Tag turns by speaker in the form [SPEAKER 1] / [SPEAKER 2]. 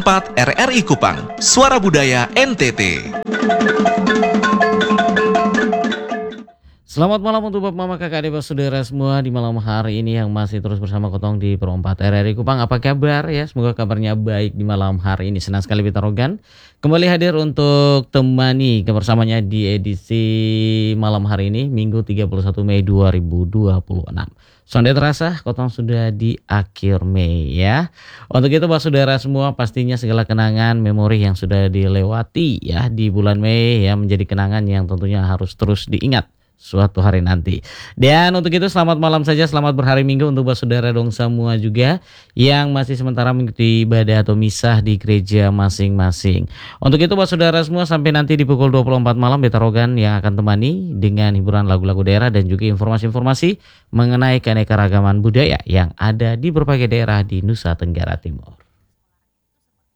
[SPEAKER 1] 2024 RRI Kupang, Suara Budaya NTT.
[SPEAKER 2] Selamat malam untuk Bapak, Mama, Kakak, Adik, Saudara semua di malam hari ini yang masih terus bersama Kotong di Pro 4 RRI Kupang. Apa kabar ya? Semoga kabarnya baik di malam hari ini. Senang sekali Bita Rogan kembali hadir untuk temani kebersamanya di edisi malam hari ini, Minggu 31 Mei 2026. Sonde terasa Kotong sudah di akhir Mei ya. Untuk itu Bapak Saudara semua, pastinya segala kenangan, memori yang sudah dilewati ya di bulan Mei ya menjadi kenangan yang tentunya harus terus diingat suatu hari nanti. Dan untuk itu selamat malam saja, selamat berhari Minggu untuk Bapak Saudara dong semua juga yang masih sementara mengikuti ibadah atau misah di gereja masing-masing. Untuk itu Bapak Saudara semua, sampai nanti di pukul 24 malam Beta Rogan yang akan temani dengan hiburan lagu-lagu daerah dan juga informasi-informasi mengenai keanekaragaman budaya yang ada di berbagai daerah di Nusa Tenggara Timur.